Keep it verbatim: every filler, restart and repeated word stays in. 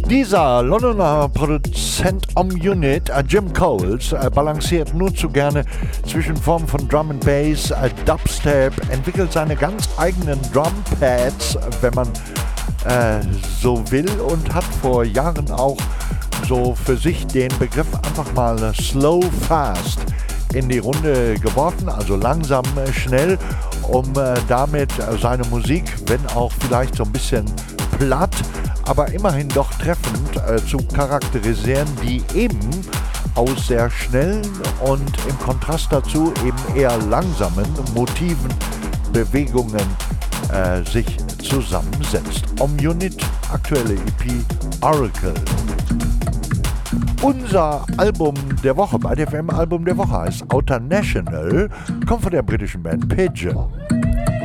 Dieser Londoner Produzent Om Unit, äh, Jim Coles, äh, balanciert nur zu gerne zwischen Formen von Drum and Bass, äh, Dubstep, entwickelt seine ganz eigenen Drumpads, wenn man äh, so will, und hat vor Jahren auch so für sich den Begriff einfach mal Slow Fast in die Runde geworfen, also langsam, äh, schnell, um äh, damit äh, seine Musik, wenn auch vielleicht so ein bisschen platt, aber immerhin doch treffend äh, zu charakterisieren, die eben aus sehr schnellen und im Kontrast dazu eben eher langsamen Motiven, Bewegungen äh, sich zusammensetzt. Om Unit, aktuelle E P Oracle. Unser Album der Woche bei D F M Album der Woche heißt Outer National, kommt von der britischen Band Pigeon.